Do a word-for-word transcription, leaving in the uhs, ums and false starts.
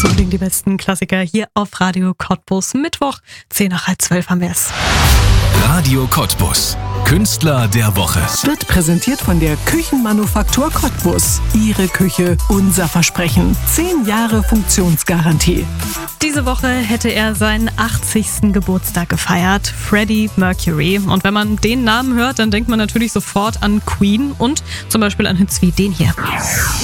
So klingen die besten Klassiker hier auf Radio Cottbus. Mittwoch, zehn nach halb zwölf haben wir es. Radio Cottbus. Künstler der Woche. Wird präsentiert von der Küchenmanufaktur Cottbus. Ihre Küche, unser Versprechen. Zehn Jahre Funktionsgarantie. Diese Woche hätte er seinen achtzigsten Geburtstag gefeiert, Freddie Mercury. Und wenn man den Namen hört, dann denkt man natürlich sofort an Queen und zum Beispiel an Hits wie den hier.